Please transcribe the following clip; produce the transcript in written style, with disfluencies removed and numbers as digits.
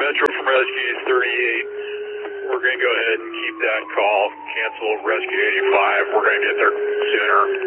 Metro from Rescue 38. We're going to go ahead and keep that call. Cancel Rescue 85. We're going to get there sooner.